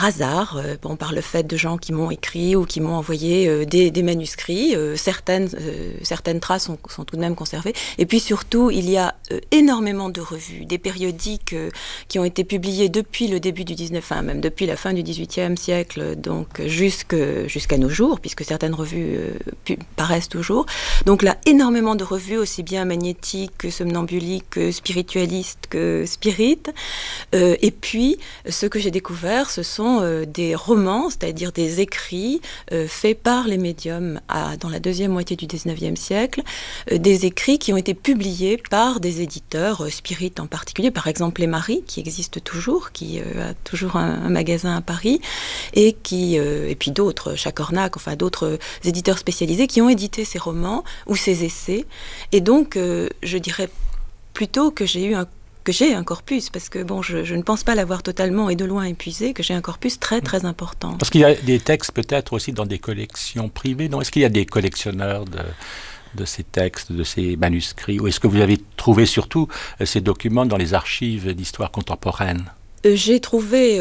par hasard, par le fait de gens qui m'ont écrit ou qui m'ont envoyé des manuscrits. Certaines traces sont tout de même conservées. Et puis surtout, il y a énormément de revues, des périodiques qui ont été publiés depuis le début du 19, enfin même depuis la fin du XVIIIe siècle, donc jusqu'à nos jours, puisque certaines revues paraissent toujours. Donc là, énormément de revues, aussi bien magnétiques que somnambuliques, que spiritualistes, que spirites. Et puis, ce que j'ai découvert, ce sont des romans, c'est-à-dire des écrits faits par les médiums dans la deuxième moitié du XIXe siècle, des écrits qui ont été publiés par des éditeurs spirites en particulier, par exemple Les Maris, qui existe toujours, qui a toujours un magasin à Paris, et puis d'autres, Chacornac, enfin d'autres éditeurs spécialisés qui ont édité ces romans ou ces essais. Et donc, je dirais plutôt que j'ai un corpus, parce que je ne pense pas l'avoir totalement et de loin épuisé, que j'ai un corpus très très important. Parce qu'il y a des textes peut-être aussi dans des collections privées, non? Est-ce qu'il y a des collectionneurs de ces textes, de ces manuscrits, ou est-ce que vous avez trouvé surtout ces documents dans les archives d'histoire contemporaine? J'ai trouvé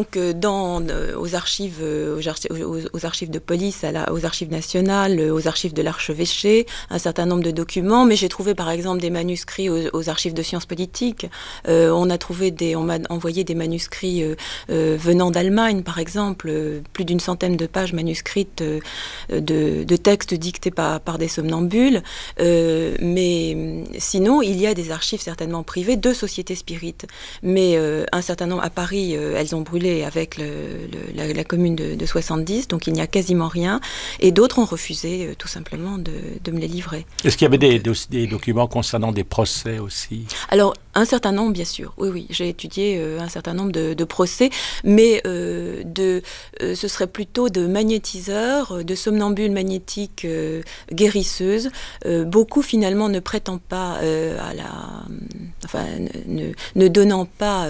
aux archives de police, aux archives nationales, aux archives de l'archevêché, un certain nombre de documents, mais j'ai trouvé par exemple des manuscrits aux archives de sciences politiques. On m'a envoyé des manuscrits venant d'Allemagne, par exemple, plus d'une centaine de pages manuscrites de textes dictés par des somnambules. Mais sinon, il y a des archives certainement privées de sociétés spirites, mais un certain nombre à Paris, elles ont brûlé avec la commune de 70, donc il n'y a quasiment rien. Et d'autres ont refusé tout simplement de me les livrer. Est-ce qu'il y avait des documents concernant des procès aussi? Alors, un certain nombre, bien sûr. Oui, j'ai étudié un certain nombre de procès, mais ce serait plutôt de magnétiseurs, de somnambules magnétiques guérisseuses. Beaucoup, finalement, ne prétendent pas ne donnant pas...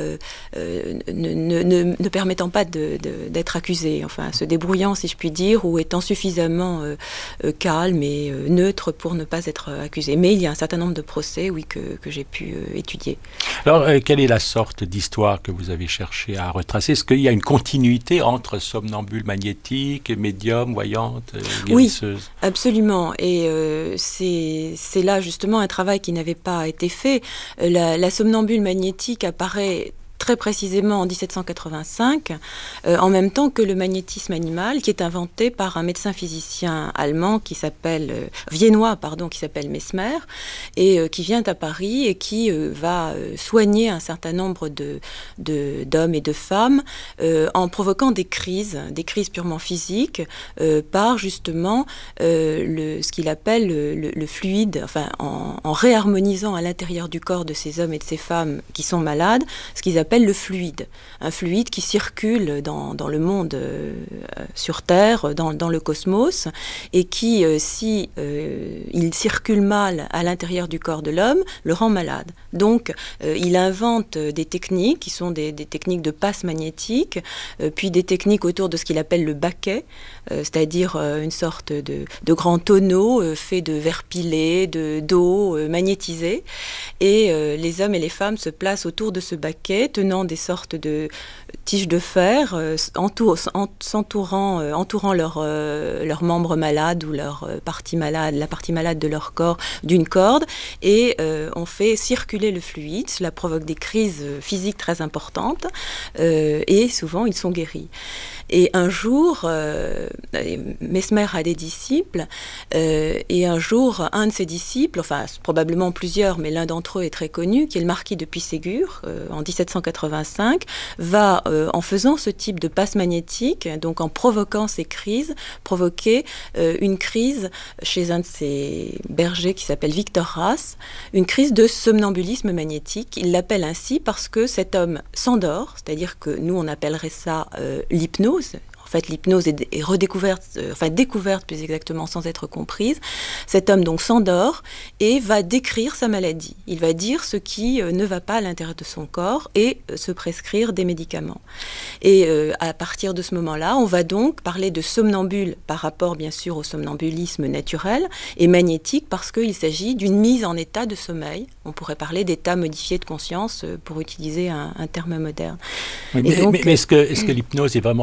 ne permettant pas d'être accusé, enfin se débrouillant si je puis dire, ou étant suffisamment calme et neutre pour ne pas être accusé. Mais il y a un certain nombre de procès, oui, que j'ai pu étudier. Alors, quelle est la sorte d'histoire que vous avez cherché à retracer? Est-ce qu'il y a une continuité entre somnambule magnétique, médium, voyante, guérisseuse? Oui, absolument. Et c'est là justement un travail qui n'avait pas été fait. La somnambule magnétique apparaît très précisément en 1785, en même temps que le magnétisme animal, qui est inventé par un médecin physicien allemand viennois, qui s'appelle Mesmer, et qui vient à Paris et qui va soigner un certain nombre d'hommes et de femmes en provoquant des crises purement physiques, par justement ce qu'il appelle le fluide, enfin en réharmonisant à l'intérieur du corps de ces hommes et de ces femmes qui sont malades, ce qu'ils appellent le fluide, un fluide qui circule dans le monde sur Terre, dans le cosmos, et qui, si il circule mal à l'intérieur du corps de l'homme, le rend malade. Donc, il invente des techniques qui sont des techniques de passe magnétique, puis des techniques autour de ce qu'il appelle le baquet, c'est-à-dire une sorte de grand tonneau fait de verre pilé, d'eau magnétisée, et les hommes et les femmes se placent autour de ce baquet, tenant des sortes de tiges de fer, entourant leurs membres malades ou leur partie malade, la partie malade de leur corps d'une corde, et on fait circuler le fluide. Cela provoque des crises physiques très importantes, et souvent ils sont guéris. Et un jour, Mesmer a des disciples, et un jour, un de ses disciples, enfin probablement plusieurs, mais l'un d'entre eux est très connu, qui est le marquis de Puységur, en 1785, va, en faisant ce type de passe magnétique, donc en provoquant ces crises, provoquer une crise chez un de ses bergers qui s'appelle Victor Ras, une crise de somnambulisme magnétique. Il l'appelle ainsi parce que cet homme s'endort, c'est-à-dire que nous on appellerait ça l'hypnose. En fait, l'hypnose est découverte plus exactement sans être comprise. Cet homme donc s'endort et va décrire sa maladie. Il va dire ce qui ne va pas à l'intérieur de son corps et se prescrire des médicaments. Et à partir de ce moment-là, on va donc parler de somnambule par rapport bien sûr au somnambulisme naturel et magnétique parce qu'il s'agit d'une mise en état de sommeil. On pourrait parler d'état modifié de conscience pour utiliser un terme moderne. Mais est-ce que l'hypnose est vraiment